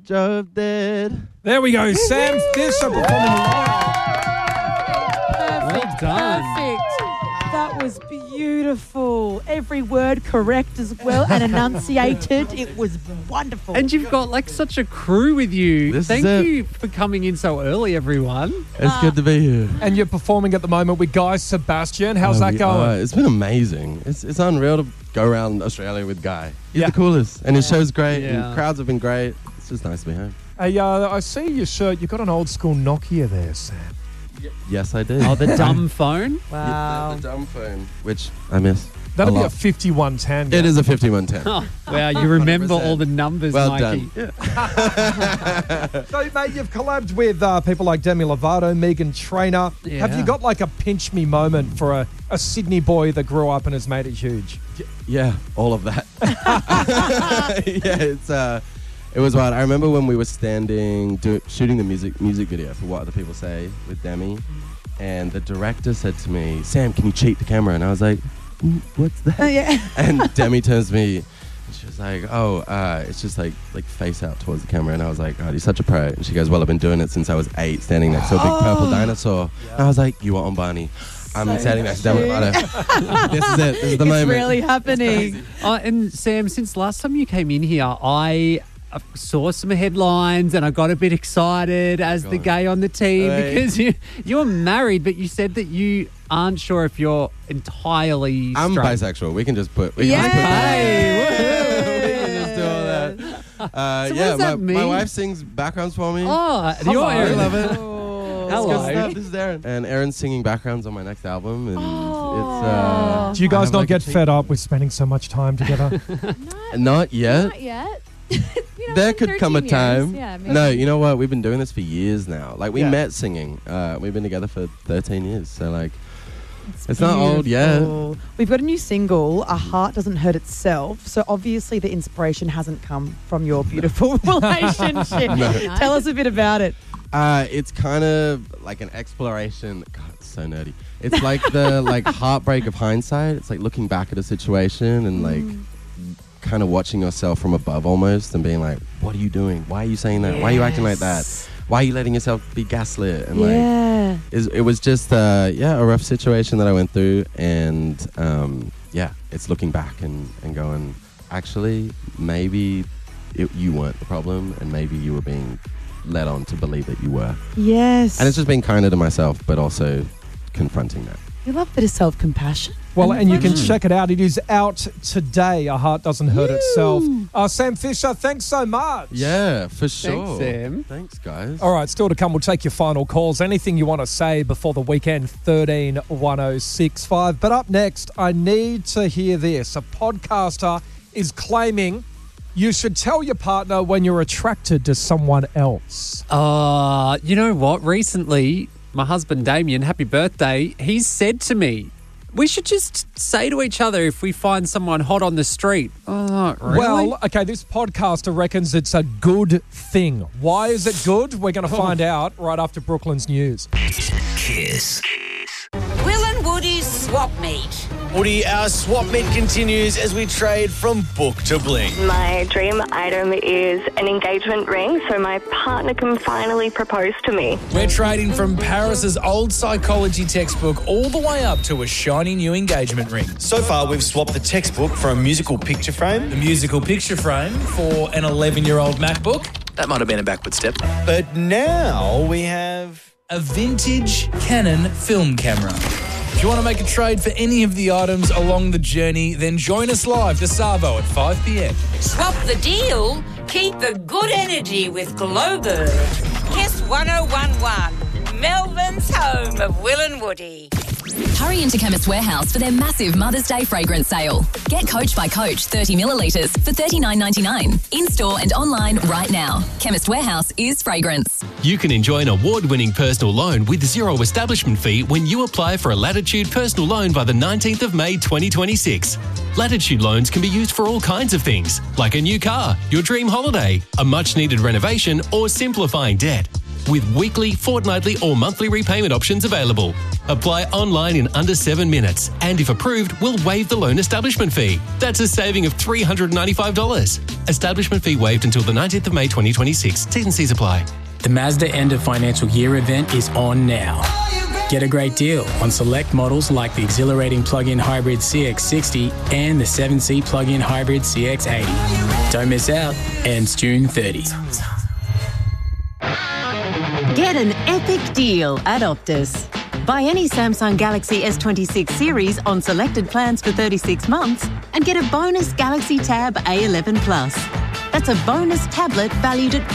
Drove dead. There we go. Sam Fisher performing live. Well done. Perfect. That was beautiful. Every word correct as well and enunciated. It was wonderful. And you've got like such a crew with you. This is Thank it. you for coming in so early, everyone. It's good to be here. And you're performing at the moment with Guy Sebastian. How's that going? It's been amazing. It's unreal to go around Australia with Guy. He's Yeah. the coolest. And his show's great. Yeah. And crowds have been great. It's just nice to be home. Hey, I see your shirt. You've got an old school Nokia there, Sam. Yes, I do. Oh, the dumb phone? Wow. The dumb phone, which I miss. That'll be a lot. 5110. It is a 5110. Oh, wow, you remember 100%. all the numbers, Well Mikey. done. So, mate, you've collabed with people like Demi Lovato, Megan Trainor. Yeah. Have you got like a pinch me moment for a Sydney boy that grew up and has made it huge? Yeah, all of that. Yeah, it was wild. I remember when we were standing shooting the music video for What Other People Say with Demi, and the director said to me, "Sam, can you cheat the camera?" And I was like, "What's that?" Yeah. And Demi turns to me, and she was like, "Oh, it's just like face out towards the camera." And I was like, "God, you're such a pro." And she goes, "Well, I've been doing it since I was 8, standing next to a big purple dinosaur." And I was like, "You are on Barney. I'm So standing next to Demi true. Lovato. This is it. This is the It's moment." really happening. And Sam, since last time you came in here, I saw some headlines and I got a bit excited as the gay on the team Hey. because you're married, but you said that you aren't sure if you're entirely I'm straight. bisexual. We can just put. We Yeah. can just put that. Hey, We can just do all that. So what Yeah, does that my mean? wife sings backgrounds for me. Oh, Hello. you're I Aaron. love it. Oh. It's good Hello. stuff. This is Aaron. And Aaron's singing backgrounds on my next album. And Do you I guys have not like a get cheat. fed up with spending so much time together? Not yet. Not yet. There could come a time. Yeah, maybe. No, you know what? We've been doing this for years now. Like, we Yeah. met singing. We've been together for 13 years. So, like, it's not old yet. Beautiful. We've got a new single, A Heart Doesn't Hurt Itself. So obviously the inspiration hasn't come from your beautiful relationship. Tell us a bit about it. It's kind of like an exploration. God, it's so nerdy. It's like the heartbreak of hindsight. It's like looking back at a situation and like kind of watching yourself from above almost and being like, what are you doing? Why are you saying that? Why are you acting like that? Why are you letting yourself be gaslit? And Yeah. it was just a rough situation that I went through, and it's looking back and going, actually, maybe you weren't the problem, and maybe you were being led on to believe that you were. Yes. And it's just being kinder to myself, but also confronting that. You love a bit of self-compassion. Well, and you can check it out. It is out today. A Heart Doesn't Hurt Itself. Sam Fisher, thanks so much. Yeah, for sure. Sam. Thanks, guys. All right, still to come. We'll take your final calls. Anything you want to say before the weekend, 131065. But up next, I need to hear this. A podcaster is claiming you should tell your partner when you're attracted to someone else. You know what? Recently, my husband Damien, happy birthday, he's said to me, we should just say to each other if we find someone hot on the street. Oh, really? Well, okay, this podcaster reckons it's a good thing. Why is it good? We're going to find out right after Brooklyn's news. Kiss. Will and Woody's swap meet. Woody, our swap meet continues as we trade from book to bling. My dream item is an engagement ring so my partner can finally propose to me. We're trading from Paris's old psychology textbook all the way up to a shiny new engagement ring. So far, we've swapped the textbook for a musical picture frame. The musical picture frame for an 11-year-old MacBook. That might have been a backward step. But now we have a vintage Canon film camera. If you want to make a trade for any of the items along the journey, then join us live to Savo at 5 p.m. Swap the deal. Keep the good energy with Glowbird. Kiss 1011. Melbourne's home of Will and Woody. Hurry into Chemist Warehouse for their massive Mother's Day fragrance sale. Get Coach by Coach 30 millilitres for $39.99. In-store and online right now. Chemist Warehouse is fragrance. You can enjoy an award-winning personal loan with zero establishment fee when you apply for a Latitude personal loan by the 19th of May 2026. Latitude loans can be used for all kinds of things, like a new car, your dream holiday, a much-needed renovation, or simplifying debt. with weekly, fortnightly or monthly repayment options available. Apply online in under 7 minutes, and if approved, we'll waive the loan establishment fee. That's a saving of $395. Establishment fee waived until the 19th of May 2026. T's and C's apply. The Mazda end of financial year event is on now. Get a great deal on select models like the exhilarating plug-in hybrid CX-60 and the 7-seat plug-in hybrid CX-80. Don't miss out. Ends June 30. Get an epic deal at Optus. Buy any Samsung Galaxy S26 series on selected plans for 36 months and get a bonus Galaxy Tab A11 Plus. That's a bonus tablet valued at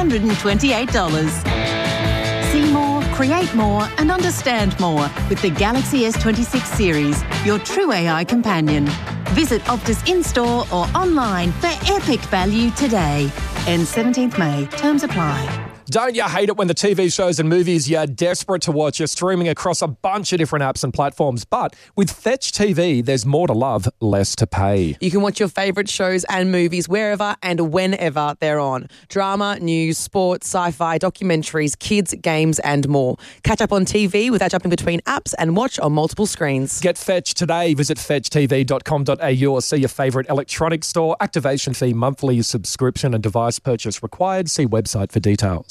$528. See more, create more and understand more with the Galaxy S26 series, your true AI companion. Visit Optus in-store or online for epic value today. Ends 17th May. Terms apply. Don't you hate it when the TV shows and movies you're desperate to watch are streaming across a bunch of different apps and platforms? But with Fetch TV, there's more to love, less to pay. You can watch your favourite shows and movies wherever and whenever they're on. Drama, news, sports, sci-fi, documentaries, kids, games and more. Catch up on TV without jumping between apps and watch on multiple screens. Get Fetch today. Visit fetchtv.com.au or see your favourite electronics store. Activation fee, monthly subscription and device purchase required. See website for details.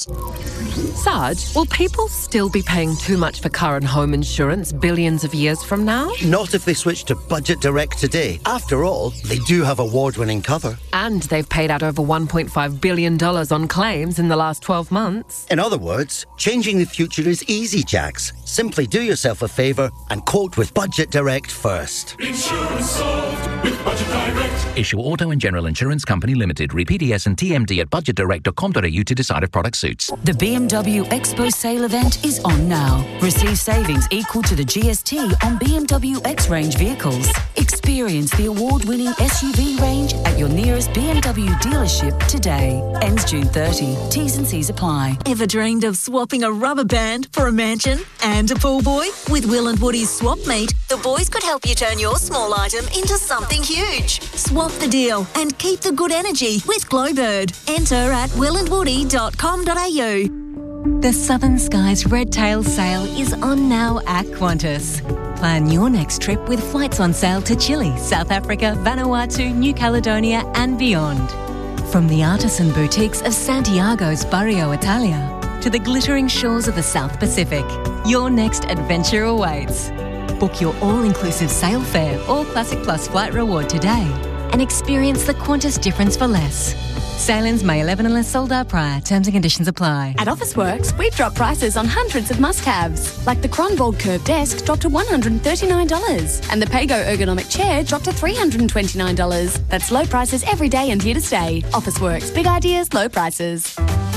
Sarge, will people still be paying too much for car and home insurance billions of years from now? Not if they switch to Budget Direct today. After all, they do have award-winning cover. And they've paid out over $1.5 billion on claims in the last 12 months. In other words, changing the future is easy, Jax. Simply do yourself a favour and quote with Budget Direct first. Insurance solved with Budget Direct. Issue Auto and General Insurance Company Limited. Read PDS and TMD at budgetdirect.com.au to decide if product suits. The BMW Expo sale event is on now. Receive savings equal to the GST on BMW X-Range vehicles. Experience the award-winning SUV range at your nearest BMW dealership today. Ends June 30. T's and C's apply. Ever dreamed of swapping a rubber band for a mansion and a pool boy? With Will and Woody's Swap Meet, the boys could help you turn your small item into something huge. Swap the deal and keep the good energy with Glowbird. Enter at willandwoody.com.au. The Southern Skies Red Tail sale is on now at Qantas. Plan your next trip with flights on sale to Chile, South Africa, Vanuatu, New Caledonia and beyond. From the artisan boutiques of Santiago's Barrio Italia to the glittering shores of the South Pacific, your next adventure awaits. Book your all-inclusive sail fare or Classic Plus flight reward today and experience the Qantas difference for less. Sailings May 11 unless sold out prior. Terms and conditions apply. At Officeworks, we've dropped prices on hundreds of must-haves, like the Cronvold Curve Desk dropped to $139 and the Pago Ergonomic Chair dropped to $329. That's low prices every day and here to stay. Officeworks, big ideas, low prices.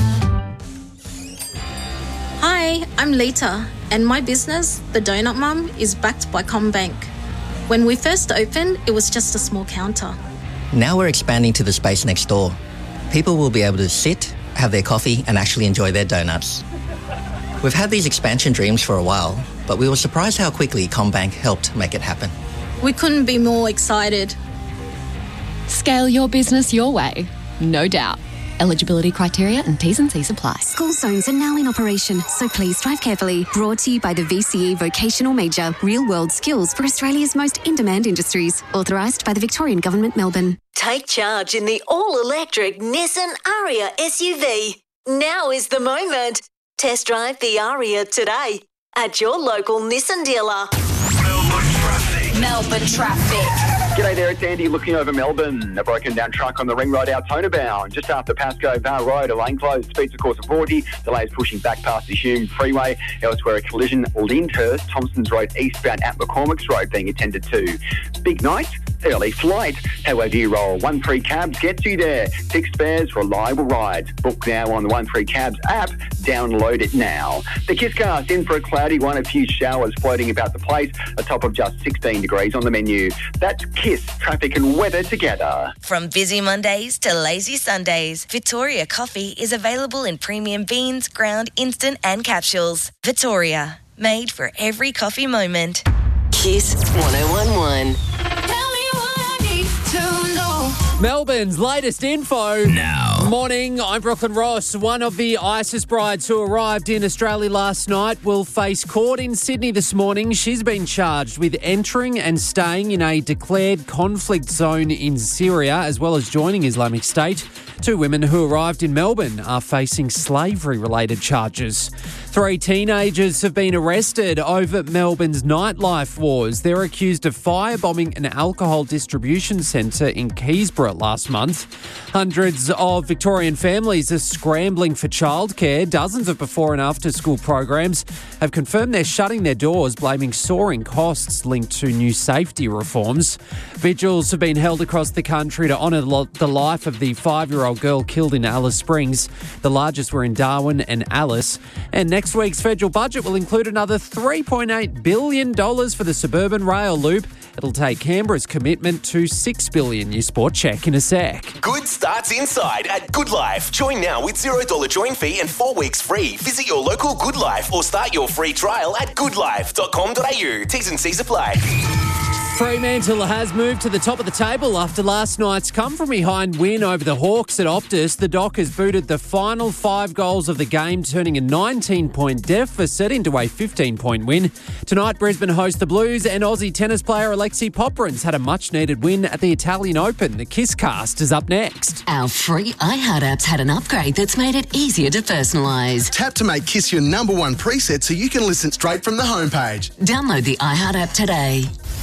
Hi, I'm Lita, and my business, The Donut Mum, is backed by CommBank. When we first opened, it was just a small counter. Now we're expanding to the space next door. People will be able to sit, have their coffee and actually enjoy their donuts. We've had these expansion dreams for a while, but we were surprised how quickly CommBank helped make it happen. We couldn't be more excited. Scale your business your way, no doubt. Eligibility criteria and T's and C's apply. School zones are now in operation, so please drive carefully. Brought to you by the VCE Vocational Major, real-world skills for Australia's most in-demand industries. Authorised by the Victorian Government, Melbourne. Take charge in the all-electric Nissan Ariya SUV. Now is the moment. Test drive the Ariya today at your local Nissan dealer. Melbourne traffic. G'day there, it's Andy looking over Melbourne. A broken down truck on the ring road Altona bound. Just after Pascoe Bar Road, a lane closed. Speeds of course of 40. Delays pushing back past the Hume Freeway. Elsewhere, a collision Lyndhurst, Thompson's Road eastbound at McCormick's Road being attended to. Big night, early flight. However you roll, 13 Cabs gets you there. Fixed fares, reliable rides. Book now on the 13 Cabs app. Download it now. The Kisscast in for a cloudy one. A few showers floating about the place. A top of just 16 degrees on the menu. That's Kiss, traffic and weather together. From busy Mondays to lazy Sundays, Victoria Coffee is available in premium beans, ground, instant and capsules. Victoria, made for every coffee moment. Kiss 1011. Tell me what I need to know. Melbourne's latest info. Now. Morning, I'm Brooklyn Ross. One of the ISIS brides who arrived in Australia last night will face court in Sydney this morning. She's been charged with entering and staying in a declared conflict zone in Syria, as well as joining Islamic State. 2 women who arrived in Melbourne are facing slavery-related charges. 3 teenagers have been arrested over Melbourne's nightlife wars. They're accused of firebombing an alcohol distribution centre in Keysborough last month. Hundreds of Victorian families are scrambling for childcare. Dozens of before and after school programs have confirmed they're shutting their doors, blaming soaring costs linked to new safety reforms. Vigils have been held across the country to honour the life of the 5-year-old girl killed in Alice Springs. The largest were in Darwin and Alice. And next week's federal budget will include another $3.8 billion for the suburban rail loop. It'll take Canberra's commitment to $6 billion. Your sport check in a sec. Good starts inside at Good Life. Join now with $0 join fee and 4 weeks free. Visit your local Good Life or start your free trial at goodlife.com.au. T's and C's apply. Fremantle has moved to the top of the table after last night's come-from-behind win over the Hawks at Optus. The Dockers booted the final 5 goals of the game, turning a 19-point deficit into a 15-point win. Tonight, Brisbane host the Blues, and Aussie tennis player Alexei Popyrin's had a much-needed win at the Italian Open. The Kisscast is up next. Our free iHeart app's had an upgrade that's made it easier to personalise. Tap to make Kiss your number one preset so you can listen straight from the homepage. Download the iHeart app today.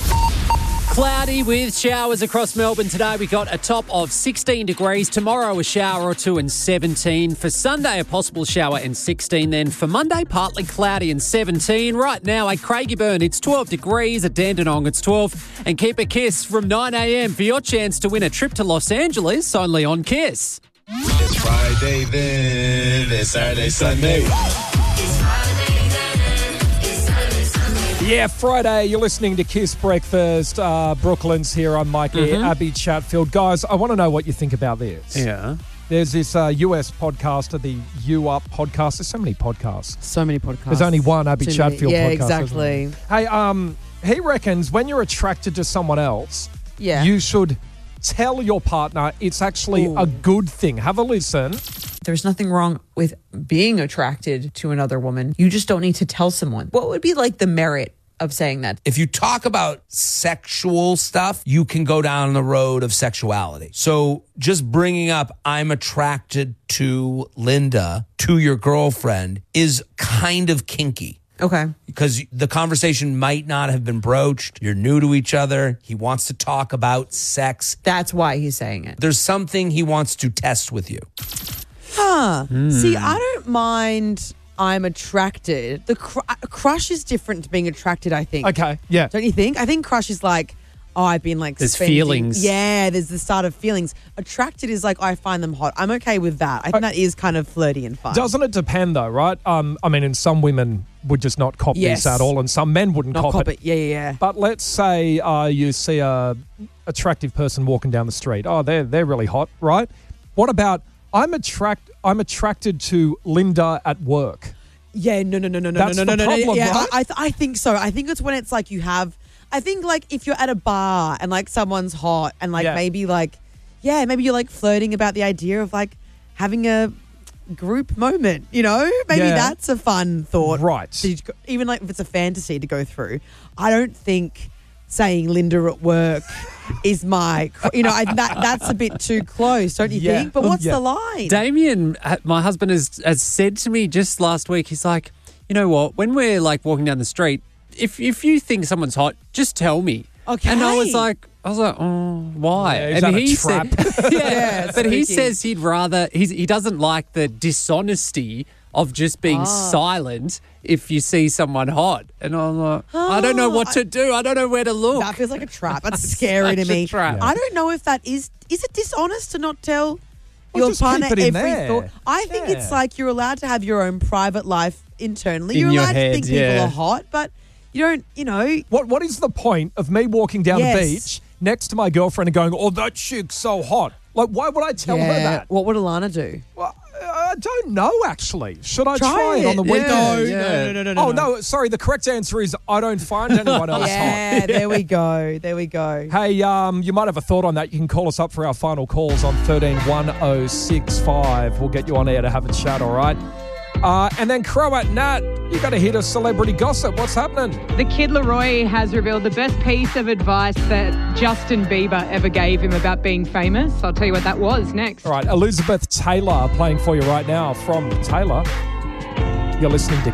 Cloudy with showers across Melbourne today. We got a top of 16 degrees. Tomorrow, a shower or two and 17. For Sunday, a possible shower and 16. Then for Monday, partly cloudy and 17. Right now, at Craigieburn, it's 12 degrees. At Dandenong, it's 12. And keep a Kiss from 9 a.m. for your chance to win a trip to Los Angeles, only on Kiss. It's Friday then, it's Saturday, Sunday. Yeah, Friday, you're listening to Kiss Breakfast. Brooklyn's here. I'm Mikey, Abby Chatfield. Guys, I want to know what you think about this. Yeah. There's this US podcaster, the You Up podcast. There's so many podcasts. So many podcasts. There's only one Abby Chatfield yeah, podcast. Exactly. Hey, he reckons when you're attracted to someone else, you should tell your partner it's actually a good thing. Have a listen. There's nothing wrong with being attracted to another woman. You just don't need to tell someone. What would be like the merit of saying that? If you talk about sexual stuff, you can go down the road of sexuality. So just bringing up, I'm attracted to Linda, to your girlfriend, is kind of kinky. Okay. Because the conversation might not have been broached. You're new to each other. He wants to talk about sex. That's why he's saying it. There's something he wants to test with you. See, I don't mind I'm attracted. The crush is different to being attracted, I think. Okay, yeah. Don't you think? I think crush is like, I've been like there's feelings. Yeah, there's the start of feelings. Attracted is like, I find them hot. I'm okay with that. I think that is kind of flirty and fun. Doesn't it depend though, right? I mean, and some women would just not cop this at all, and some men wouldn't not cop it. Yeah. But let's say you see a attractive person walking down the street. Oh, they're really hot, right? What about I'm attracted to Linda at work. Yeah, no. That's the problem, yeah, right? I think so. I think it's when it's like I think like if you're at a bar and like someone's hot and like maybe you're like flirting about the idea of like having a group moment, you know? Maybe that's a fun thought. Right. Even like if it's a fantasy to go through. I don't think saying Linda at work is my, that's a bit too close, don't you think? But what's the line? Damien, my husband, has said to me just last week, he's like, you know what, when we're like walking down the street, if you think someone's hot, just tell me. Okay. And I was like, oh, why? Yeah, is and that he a trap? said, but he says he'd rather, he doesn't like the dishonesty of just being silent if you see someone hot. And I'm like, I don't know what to do. I don't know where to look. That feels like a trap. That's scary to me. Trap. I don't know if that is it dishonest to not tell Well, your partner keep it in every there. thought? I think it's like you're allowed to have your own private life internally. In You're your allowed head, to think people are hot, but you don't, What is the point of me walking down the beach next to my girlfriend and going, oh, that chick's so hot? Like, why would I tell her that? What would Alana do? Well, I don't don't know, actually. Should I Try try it on the it. weekend? Yeah. Oh, no, sorry. The correct answer is I don't find anyone else hot. Yeah, there we go. There we go. Hey, you might have a thought on that. You can call us up for our final calls on 131065. We'll get you on air to have a chat, all right? And then Crow at Nat, you got to hit a celebrity gossip. What's happening? The Kid Laroi has revealed the best piece of advice that Justin Bieber ever gave him about being famous. I'll tell you what that was next. All right, Elizabeth Taylor playing for you right now from Taylor. You're listening to